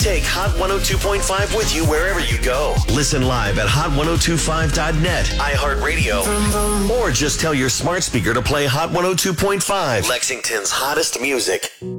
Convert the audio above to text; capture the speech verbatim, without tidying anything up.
Take Hot one oh two point five with you wherever you go. Listen live at hot ten twenty-five dot net, iHeartRadio, or just tell your smart speaker to play Hot one oh two point five, Lexington's hottest music.